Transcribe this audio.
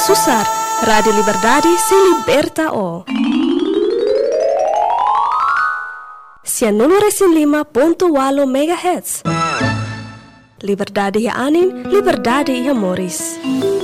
susar, Radio Liberdade se liberta o. 105.8 MHz. Liberdade ya anin, liberdade ya Moris.